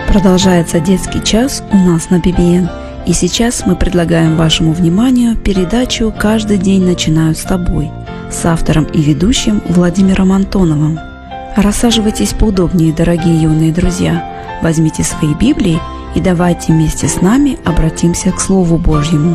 Продолжается детский час у нас на BBN, и сейчас мы предлагаем вашему вниманию передачу «Каждый день начинают с тобой» с автором и ведущим Владимиром Антоновым. Рассаживайтесь поудобнее, дорогие юные друзья, возьмите свои Библии и давайте вместе с нами обратимся к Слову Божьему.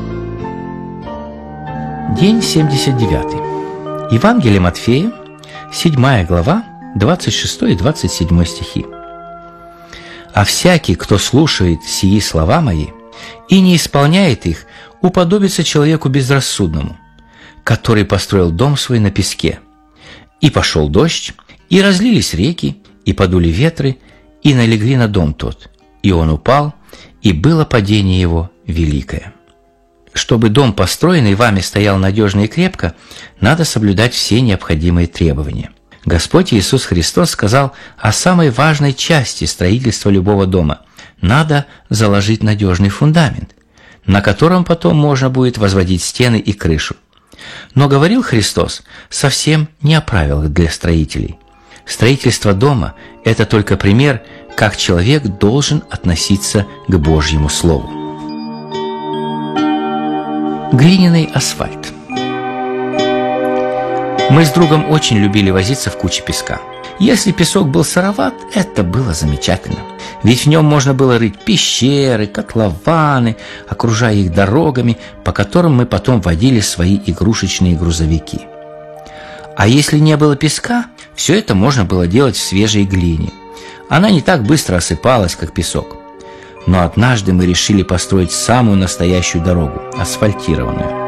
День 79. Евангелие Матфея, 7 глава, 26 и 27 стихи. «А всякий, кто слушает сии слова мои и не исполняет их, уподобится человеку безрассудному, который построил дом свой на песке. И пошел дождь, и разлились реки, и подули ветры, и налегли на дом тот. И он упал, и было падение его великое». Чтобы дом, построенный вами, стоял надежно и крепко, надо соблюдать все необходимые требования. Господь Иисус Христос сказал о самой важной части строительства любого дома. Надо заложить надежный фундамент, на котором потом можно будет возводить стены и крышу. Но говорил Христос совсем не о правилах для строителей. Строительство дома – это только пример, как человек должен относиться к Божьему Слову. Глиняный асфальт. Мы с другом очень любили возиться в куче песка. Если песок был сыроват, это было замечательно. Ведь в нем можно было рыть пещеры, котлованы, окружая их дорогами, по которым мы потом водили свои игрушечные грузовики. А если не было песка, все это можно было делать в свежей глине. Она не так быстро осыпалась, как песок. Но однажды мы решили построить самую настоящую дорогу, асфальтированную.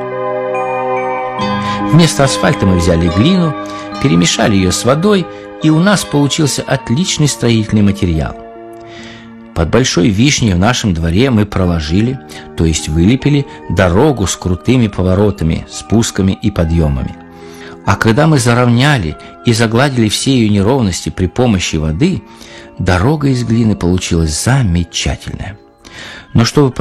Вместо асфальта мы взяли глину, перемешали ее с водой, и у нас получился отличный строительный материал. Под большой вишней в нашем дворе мы проложили, то есть вылепили, дорогу с крутыми поворотами, спусками и подъемами. А когда мы заровняли и загладили все ее неровности при помощи воды, дорога из глины получилась замечательная. Но чтобы